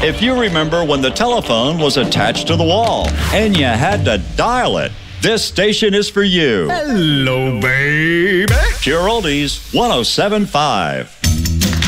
If you remember when the telephone was attached to the wall and you had to dial it, this station is for you. Hello, baby. Pure Oldies 107.5.